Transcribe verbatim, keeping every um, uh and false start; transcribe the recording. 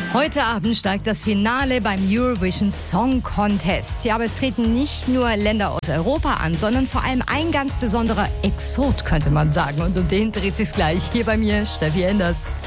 Heute Abend steigt das Finale beim Eurovision Song Contest. Ja, aber es treten nicht nur Länder aus Europa an, sondern vor allem ein ganz besonderer Exot, könnte man sagen. Und um den dreht sich's gleich. Hier bei mir, Steffi Enders.